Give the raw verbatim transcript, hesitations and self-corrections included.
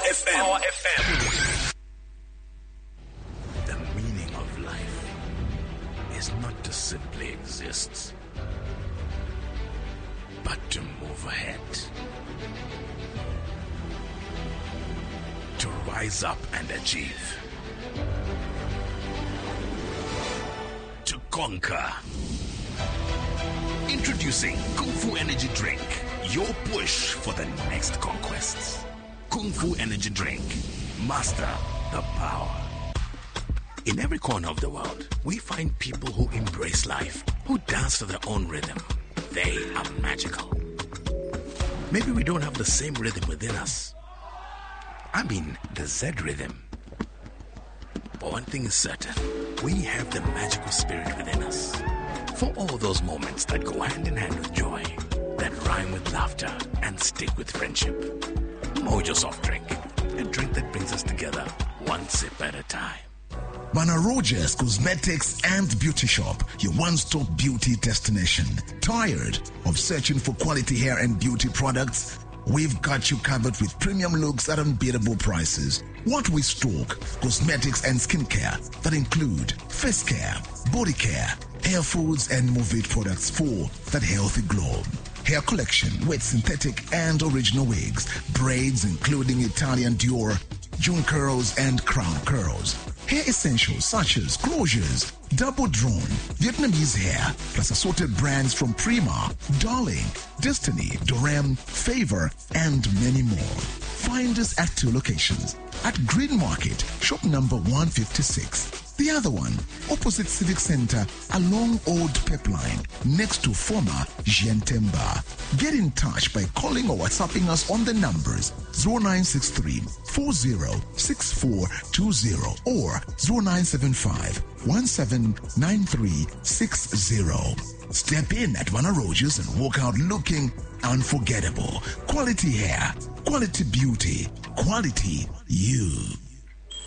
F M. Power F M. The meaning of life is not to simply exist, but to move ahead. To rise up and achieve. To conquer. Introducing Kung Fu Energy Drink, your push for the next conquests. Kung Fu Energy Drink. Master the power. In every corner of the world, we find people who embrace life, who dance to their own rhythm. They are magical. Maybe we don't have the same rhythm within us. I mean, the Z rhythm. But one thing is certain, we have the magical spirit within us. For all those moments that go hand in hand with joy, that rhyme with laughter, and stick with friendship. Mojo Soft Drink, a drink that brings us together one sip at a time. Bana Rogers Cosmetics and Beauty Shop, your one-stop beauty destination. Tired of searching for quality hair and beauty products? We've got you covered with premium looks at unbeatable prices. What we stock: cosmetics and skincare that include face care, body care, hair foods, and Movit products for that healthy glow. Hair collection with synthetic and original wigs, braids including Italian Dior, June curls, and crown curls. Hair essentials such as closures, double drawn, Vietnamese hair, plus assorted brands from Prima, Darling, Destiny, Dorem, Favor, and many more. Find us at two locations. At Green Market, shop number one fifty-six. The other one, opposite Civic Center, along Old Pipeline, next to former Gentemba. Get in touch by calling or WhatsApping us on the numbers zero nine six three, four zero six four two zero or zero nine seven five, one seven nine three six zero. Step in at Bana Rogers and walk out looking unforgettable. Quality hair, quality beauty, quality you.